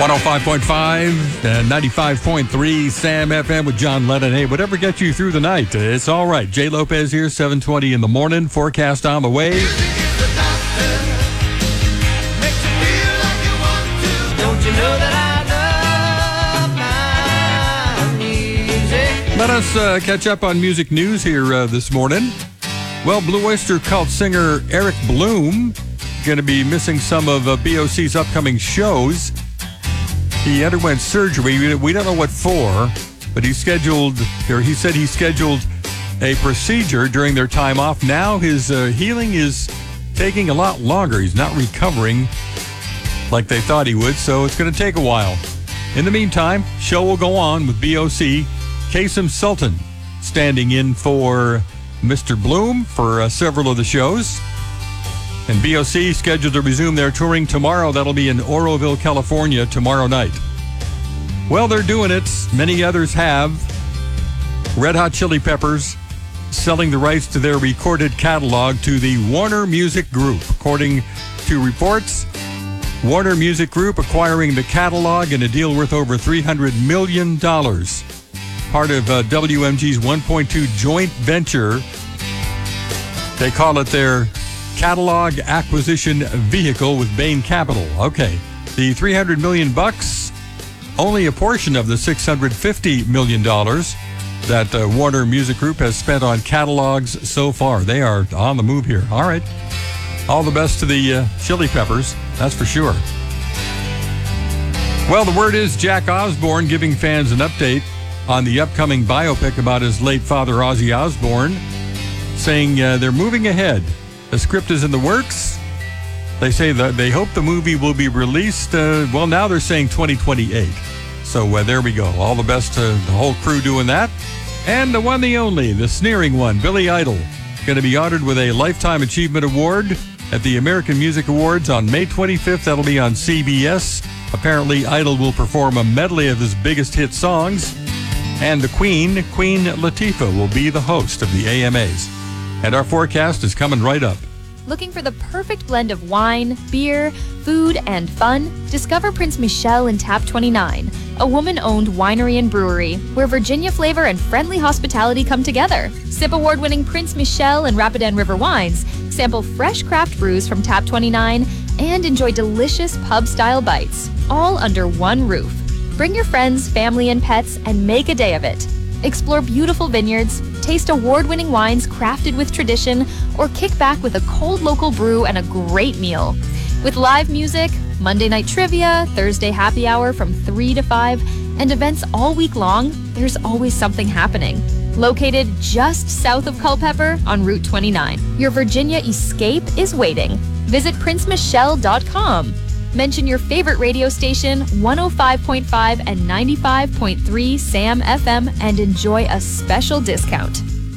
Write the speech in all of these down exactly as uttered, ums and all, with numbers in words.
one oh five point five and ninety-five point three Sam F M with John Lennon. Hey, whatever gets you through the night, it's all right. Jay Lopez here, seven twenty in the morning. Forecast on the way. Let us uh, catch up on music news here uh, this morning. Well, Blue Oyster Cult singer Eric Bloom going to be missing some of uh, B O C's upcoming shows. He underwent surgery. We don't know what for, but he scheduled, or he said he scheduled a procedure during their time off. Now his uh, healing is taking a lot longer. He's not recovering like they thought he would, so it's going to take a while. In the meantime, show will go on with B O C. Kasim Sultan standing in for Mister Bloom for uh, several of the shows. And B O C scheduled to resume their touring tomorrow. That'll be in Oroville, California tomorrow night. Well, they're doing it. Many others have. Red Hot Chili Peppers selling the rights to their recorded catalog to the Warner Music Group. According to reports, Warner Music Group acquiring the catalog in a deal worth over three hundred million dollars. Part of uh, W M G's one point two joint venture. They call it their catalog acquisition vehicle with Bain Capital. Okay, the three hundred million bucks, only a portion of the six hundred fifty million dollars that uh, Warner Music Group has spent on catalogs so far. They are on the move here. All right, all the best to the uh, Chili Peppers, that's for sure. Well, the word is Jack Osbourne giving fans an update on the upcoming biopic about his late father, Ozzy Osbourne, saying uh, they're moving ahead. The script is in the works. They say that they hope the movie will be released, uh, well, now they're saying twenty twenty-eight. So uh, there we go. All the best to the whole crew doing that. And the one, the only, the sneering one, Billy Idol, going to be honored with a Lifetime Achievement Award at the American Music Awards on May twenty-fifth. That'll be on C B S. Apparently, Idol will perform a medley of his biggest hit songs. And the Queen, Queen Latifah, will be the host of the A M As. And our forecast is coming right up. Looking for the perfect blend of wine, beer, food, and fun? Discover Prince Michel in Tap twenty-nine, a woman-owned winery and brewery where Virginia flavor and friendly hospitality come together. Sip award-winning Prince Michel and Rapidan River wines, sample fresh craft brews from Tap twenty-nine, and enjoy delicious pub-style bites, all under one roof. Bring your friends, family, and pets and make a day of it. Explore beautiful vineyards, taste award-winning wines crafted with tradition, or kick back with a cold local brew and a great meal. With live music, Monday night trivia, Thursday happy hour from three to five, and events all week long, there's always something happening. Located just south of Culpeper on Route twenty-nine, your Virginia escape is waiting. Visit prince michel dot com. Mention your favorite radio station, one oh five point five and ninety-five point three Sam F M, and enjoy a special discount.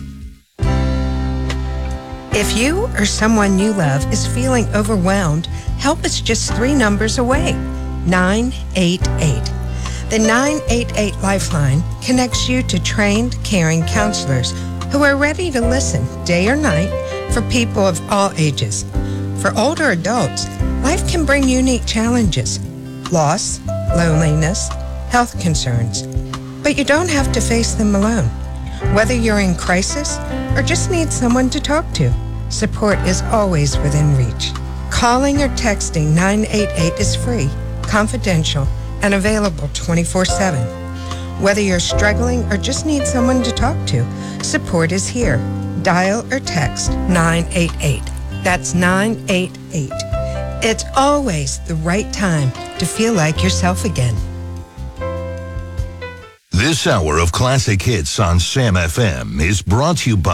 If you or someone you love is feeling overwhelmed, help is just three numbers away. nine eight eight. The nine eight eight Lifeline connects you to trained, caring counselors who are ready to listen day or night for people of all ages. For older adults, life can bring unique challenges, loss, loneliness, health concerns, but you don't have to face them alone. Whether you're in crisis or just need someone to talk to, support is always within reach. Calling or texting nine eight eight is free, confidential, and available twenty-four seven. Whether you're struggling or just need someone to talk to, support is here. Dial or text nine eight eight. That's nine eight eight. It's always the right time to feel like yourself again. This hour of classic hits on Sam F M is brought to you by